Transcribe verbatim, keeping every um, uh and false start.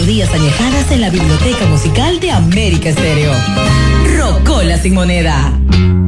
melodías añejadas en la biblioteca musical de América Estéreo. Rocola sin moneda.